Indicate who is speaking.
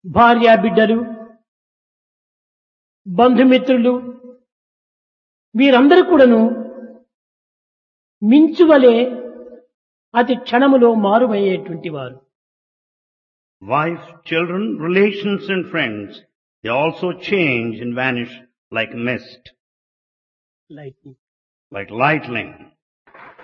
Speaker 1: భార్యా బిడ్డలు, బంధుమిత్రులు వీరందరూ కూడాను మించువలే అతి క్షణములో మారుమయ్యేటువంటి వారు.
Speaker 2: Wife, children, relations and friends, they also change and vanish like mist,
Speaker 1: Lightning.
Speaker 2: like lightning.